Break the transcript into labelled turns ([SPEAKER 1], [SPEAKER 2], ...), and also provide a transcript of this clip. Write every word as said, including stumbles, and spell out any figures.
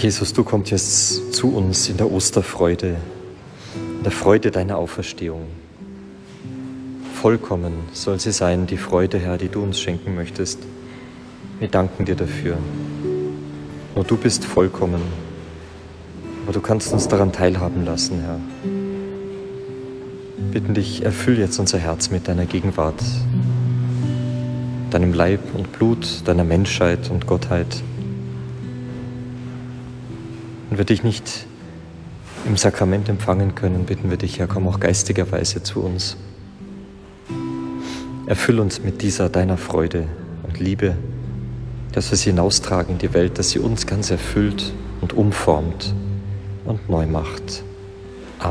[SPEAKER 1] Jesus, du kommst jetzt zu uns in der Osterfreude, in der Freude deiner Auferstehung. Vollkommen soll sie sein, die Freude, Herr, die du uns schenken möchtest. Wir danken dir dafür. Nur du bist vollkommen, aber du kannst uns daran teilhaben lassen, Herr. Wir bitten dich, erfüll jetzt unser Herz mit deiner Gegenwart, deinem Leib und Blut, deiner Menschheit und Gottheit. Wenn wir dich nicht im Sakrament empfangen können, bitten wir dich, Herr, komm auch geistigerweise zu uns. Erfüll uns mit dieser deiner Freude und Liebe, dass wir sie hinaustragen in die Welt, dass sie uns ganz erfüllt und umformt und neu macht.